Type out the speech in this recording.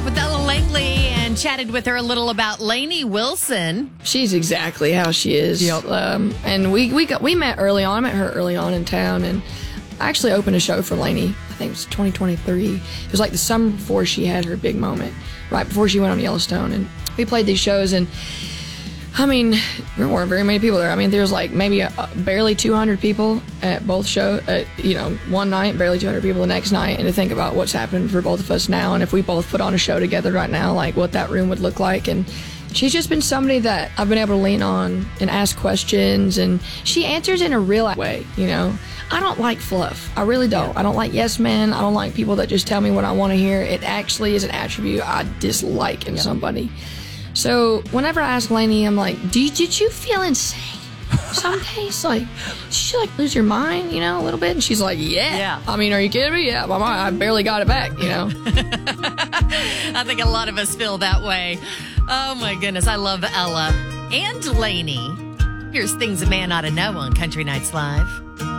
with Ella Langley and chatted with her a little about Lainey Wilson. She's exactly how she is. Yep. And we met early on. I met her early on in town, and I actually opened a show for Lainey. I think it was 2023. It was like the summer before she had her big moment, right before she went on Yellowstone. And we played these shows, and I mean, there weren't very many people there. I mean, there was like maybe barely 200 people at both shows. One night, barely 200 people the next night. And to think about what's happened for both of us now, and if we both put on a show together right now, like what that room would look like. And she's just been somebody that I've been able to lean on and ask questions, and she answers in a real way, you know. I don't like fluff. I really don't. I don't like yes men. I don't like people that just tell me what I want to hear. It actually is an attribute I dislike in somebody. So whenever I ask Lainey, I'm like, did you feel insane some days? Like, did you like lose your mind, you know, a little bit? And she's like, yeah. I mean, are you kidding me? Yeah, I barely got it back, you know. I think a lot of us feel that way. Oh my goodness, I love Ella and Lainey. Here's things a man ought to know on Country Nights Live.